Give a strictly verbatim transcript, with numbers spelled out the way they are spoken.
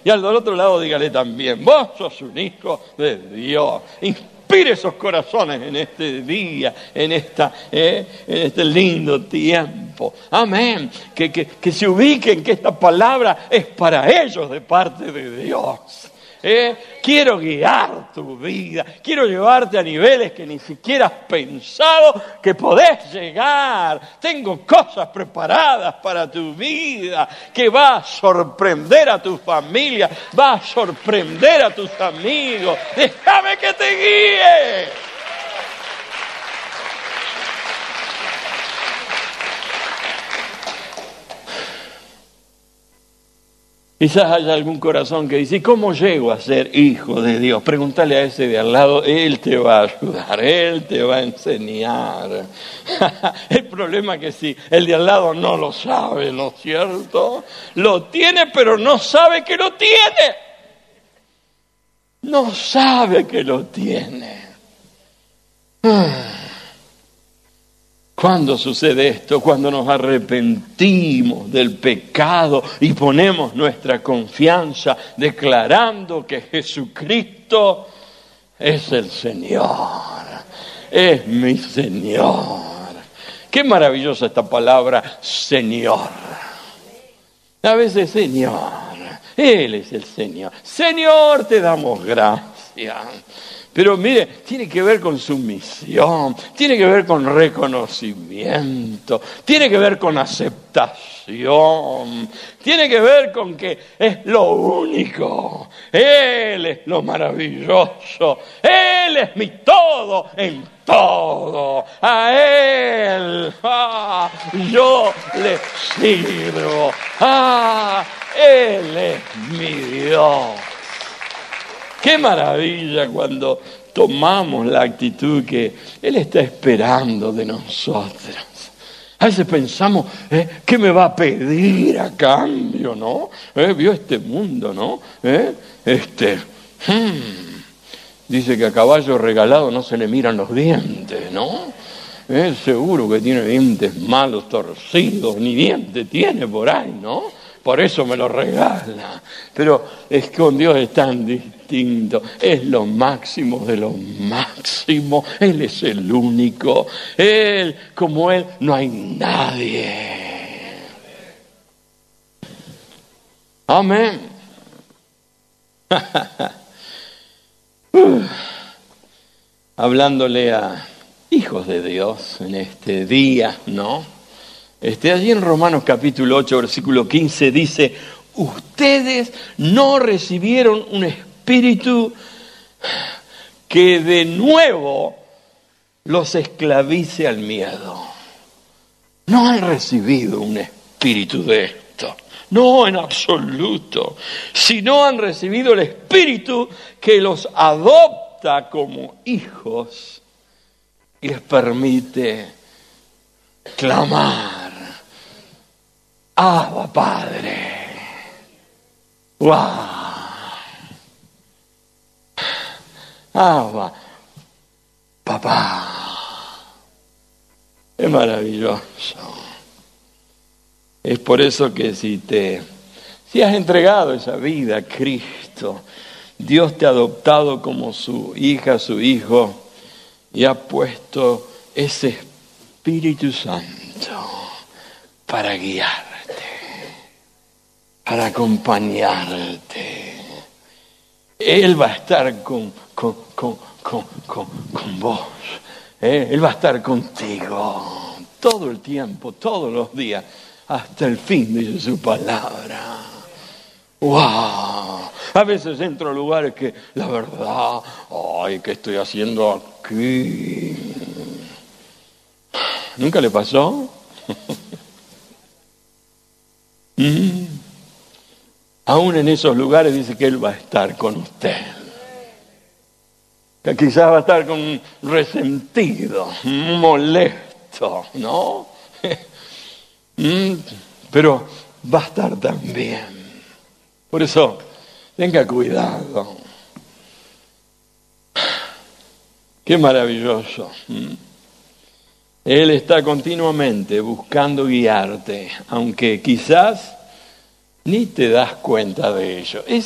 Y al del otro lado dígale también, vos sos un hijo de Dios. Inspire esos corazones en este día, en, esta, eh, en este lindo tiempo. Amén. Que, que, que se ubiquen que esta palabra es para ellos de parte de Dios. Eh, quiero guiar tu vida, quiero llevarte a niveles que ni siquiera has pensado que podés llegar. Tengo cosas preparadas para tu vida que va a sorprender a tu familia, va a sorprender a tus amigos. Déjame que te guíe. Quizás haya algún corazón que dice, ¿cómo llego a ser hijo de Dios? Pregúntale a ese de al lado, Él te va a ayudar, Él te va a enseñar. El problema es que si el de al lado no lo sabe, ¿no es cierto? Lo tiene, pero no sabe que lo tiene. No sabe que lo tiene. ¿Cuándo sucede esto? Cuando nos arrepentimos del pecado y ponemos nuestra confianza declarando que Jesucristo es el Señor, es mi Señor. Qué maravillosa esta palabra, Señor. A veces, Señor, Él es el Señor. Señor, te damos gracias. Pero mire, tiene que ver con sumisión, tiene que ver con reconocimiento, tiene que ver con aceptación, tiene que ver con que es lo único. Él es lo maravilloso, Él es mi todo en todo. A Él ah, yo le sirvo. Ah, Él es mi Dios. Qué maravilla cuando tomamos la actitud que Él está esperando de nosotros. A veces pensamos, ¿eh? ¿qué me va a pedir a cambio, no? ¿Eh? Vio este mundo, ¿no? ¿Eh? Este, hmm, dice que a caballo regalado no se le miran los dientes, ¿no? ¿Eh? Seguro que tiene dientes malos, torcidos, ni dientes tiene por ahí, ¿no? Por eso me lo regala. Pero es que con Dios es tan distinto. Es lo máximo de lo máximo. Él es el único. Él, como Él, no hay nadie. Amén. Hablándole a hijos de Dios en este día, ¿no? Este, allí en Romanos capítulo ocho, versículo quince dice, ustedes no recibieron un espíritu que de nuevo los esclavice al miedo. No han recibido un espíritu de esto, no en absoluto, sino han recibido el espíritu que los adopta como hijos y les permite clamar. Abba, Padre. ¡Wow! Abba, Papá. Es maravilloso. Es por eso que si te, si has entregado esa vida a Cristo, Dios te ha adoptado como su hija, su hijo, y ha puesto ese Espíritu Santo para guiarte, para acompañarte. Él va a estar con, con, con, con, con, con vos. ¿eh? Él va a estar contigo todo el tiempo, todos los días, hasta el fin, dice su palabra. ¡Wow! A veces entro a lugares que, la verdad, ¡ay, qué estoy haciendo aquí! ¿Nunca le pasó? ¿Mm? Aún en esos lugares dice que Él va a estar con usted. Que quizás va a estar con resentido, molesto, ¿no? ¿Mm? Pero va a estar también. Por eso, tenga cuidado. Qué maravilloso. ¿Mm? Él está continuamente buscando guiarte, aunque quizás ni te das cuenta de ello.